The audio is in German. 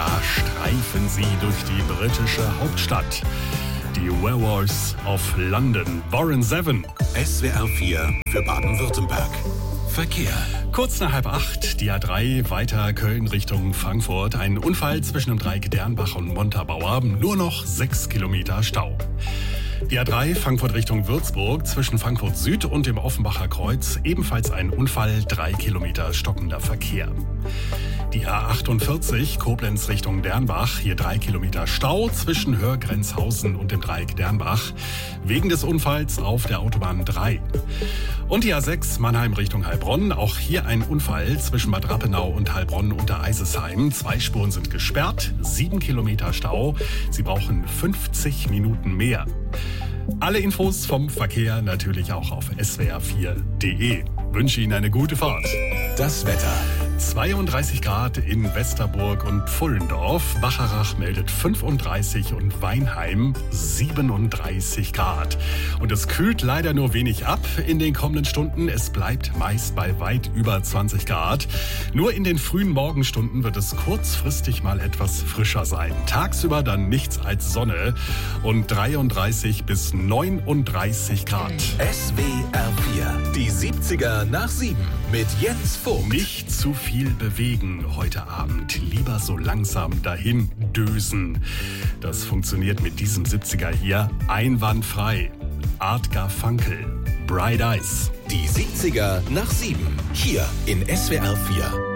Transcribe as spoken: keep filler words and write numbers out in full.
Da streifen sie durch die britische Hauptstadt. Die Werewolves of London, Warren Zevon. S W R vier für Baden-Württemberg. Verkehr. Kurz nach halb acht, die A drei, weiter Köln Richtung Frankfurt. Ein Unfall zwischen dem Dreieck Dernbach und Montabaur. Nur noch sechs Kilometer Stau. Die A drei, Frankfurt Richtung Würzburg, zwischen Frankfurt Süd und dem Offenbacher Kreuz. Ebenfalls ein Unfall, drei Kilometer stockender Verkehr. Die A achtundvierzig, Koblenz Richtung Dernbach, hier drei Kilometer Stau zwischen Hörgrenzhausen und dem Dreieck Dernbach, wegen des Unfalls auf der Autobahn drei. Und die A sechs, Mannheim Richtung Heilbronn, auch hier ein Unfall zwischen Bad Rappenau und Heilbronn unter Eisesheim. Zwei Spuren sind gesperrt, sieben Kilometer Stau, Sie brauchen fünfzig Minuten mehr. Alle Infos vom Verkehr natürlich auch auf S W R vier punkt de. Wünsche Ihnen eine gute Fahrt. Das Wetter. zweiunddreißig Grad in Westerburg und Pfullendorf. Wacharach meldet fünfunddreißig und Weinheim siebenunddreißig Grad. Und es kühlt leider nur wenig ab in den kommenden Stunden. Es bleibt meist bei weit über zwanzig Grad. Nur in den frühen Morgenstunden wird es kurzfristig mal etwas frischer sein. Tagsüber dann nichts als Sonne und dreiunddreißig bis neununddreißig Grad. S W R vier, die siebziger nach sieben mit Jens Vogt. Nicht zu viel bewegen heute Abend. Lieber so langsam dahin dösen. Das funktioniert mit diesem siebziger hier einwandfrei. Art Garfunkel, Bright Eyes. Die siebziger nach sieben, hier in S W R vier.